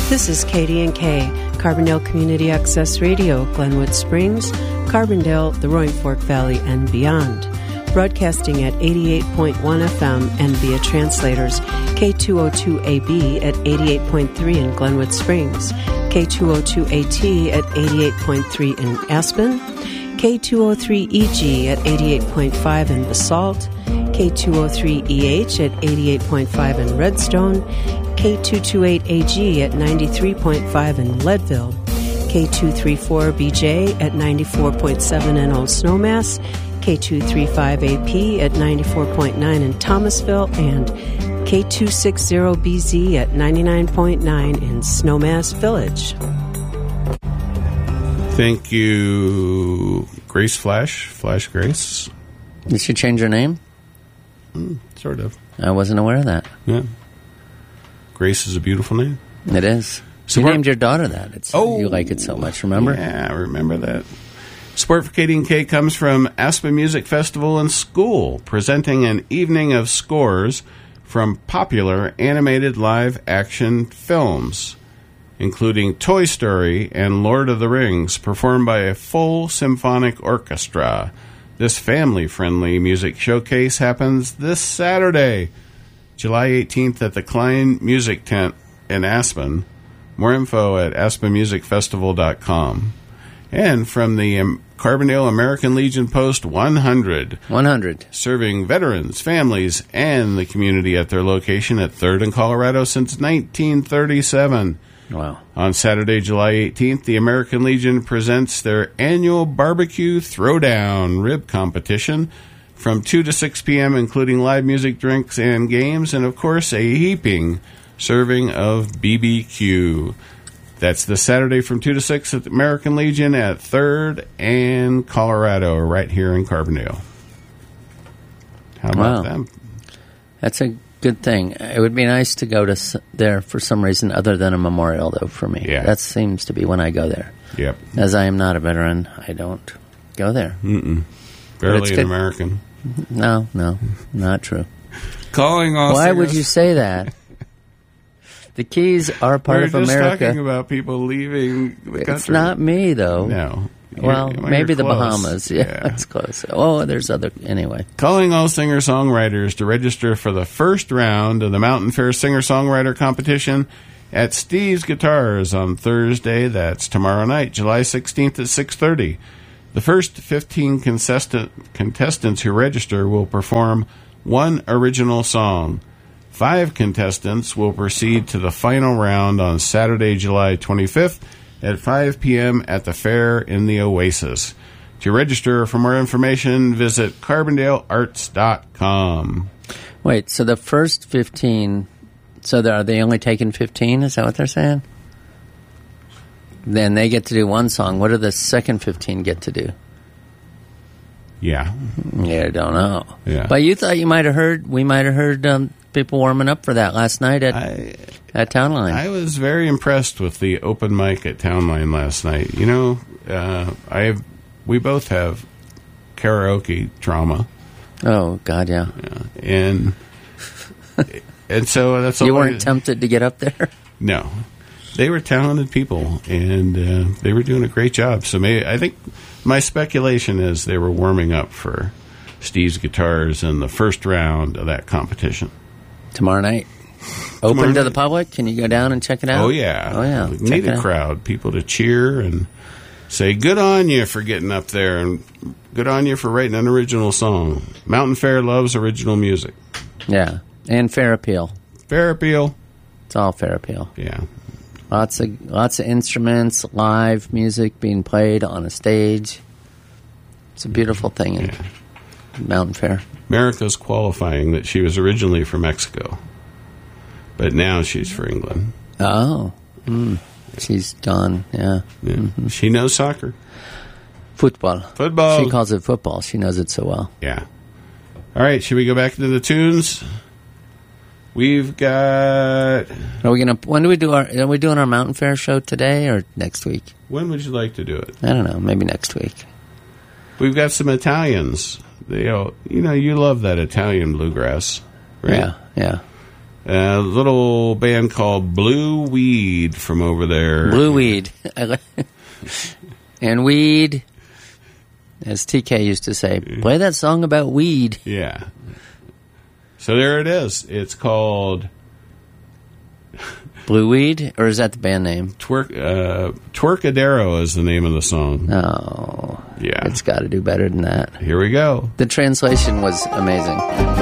This is Katie and Kay, Carbondale Community Access Radio, Glenwood Springs, Carbondale, the Roaring Fork Valley, and beyond. Broadcasting at 88.1 FM and via translators, K202AB at 88.3 in Glenwood Springs, K202AT at 88.3 in Aspen, K203EG at 88.5 in Basalt, K203EH at 88.5 in Redstone, K228AG at 93.5 in Leadville, K234BJ at 94.7 in Old Snowmass, K235AP at 94.9 in Thomasville, and K260BZ at 99.9 in Snowmass Village. Thank you, Grace Flash Grace. Did she change her name? Sort of. I wasn't aware of that. Yeah. Grace is a beautiful name. It is. You named your daughter that. You like it so much, remember? Yeah, I remember that. Support for Katie and Kay comes from Aspen Music Festival and School, presenting an evening of scores from popular animated live-action films, including Toy Story and Lord of the Rings, performed by a full symphonic orchestra. This family-friendly music showcase happens this Saturday, July 18th at the Klein Music Tent in Aspen. More info at aspenmusicfestival.com. And from the Carbondale American Legion Post 100. Serving veterans, families, and the community at their location at 3rd and Colorado since 1937. Wow. On Saturday, July 18th, the American Legion presents their annual Barbecue Throwdown Rib Competition from 2 to 6 p.m., including live music, drinks, and games, and, of course, a heaping serving of BBQ. That's this Saturday from 2 to 6 at the American Legion at 3rd and Colorado, right here in Carbondale. How about them? That's a good thing. It would be nice to go to there for some reason other than a memorial, though, for me. Yeah. That seems to be when I go there. Yep. As I am not a veteran, I don't go there. Barely an American. No, not true. Calling all Why would you say that? The Keys are part of America. We're just talking about people leaving the country. It's not me, though. No. Well, maybe the Bahamas. Yeah, it's close. Oh, there's other... Anyway. Calling all singer-songwriters to register for the first round of the Mountain Fair Singer-Songwriter Competition at Steve's Guitars on Thursday. That's tomorrow night, July 16th at 6:30. The first 15 contestants who register will perform one original song. 5 contestants will proceed to the final round on Saturday, July 25th at 5 p.m. at the fair in the Oasis. To register, for more information, visit carbondalearts.com. Wait, so the first 15, are they only taking 15? Is that what they're saying? Then they get to do one song. What do the second 15 get to do? Yeah. Yeah, I don't know. Yeah. But you thought we might have heard people warming up for that last night at Town Line. I was very impressed with the open mic at Town Line last night. You know, we both have karaoke trauma. Oh God, yeah. And so that's you weren't tempted to get up there. No, they were talented people, and they were doing a great job. So I think my speculation is they were warming up for Steve's Guitars in the first round of that competition. Tomorrow night. Open to the public? Can you go down and check it out? Oh, yeah. We need a crowd, people to cheer and say, good on you for getting up there, and good on you for writing an original song. Mountain Fair loves original music. Yeah, and fair appeal. Fair appeal. It's all fair appeal. Yeah. Lots of instruments, live music being played on a stage. It's a beautiful thing in Mountain Fair. America's qualifying that she was originally from Mexico, but now she's for England. Oh. She's gone, yeah. Mm-hmm. She knows soccer. Football. Football. She calls it football. She knows it so well. Yeah. All right, should we go back into the tunes? We've got... Are we doing our Mountain Fair show today or next week? When would you like to do it? I don't know, maybe next week. We've got some Italians. You love that Italian bluegrass, right? Yeah. A little band called Blue Weed from over there. Blue Weed. And weed, as TK used to say, play that song about weed. Yeah. So there it is. It's called Blue Weed, or is that the band name? Twerkadero is the name of the song. Oh. Yeah. It's got to do better than that. Here we go. The translation was amazing.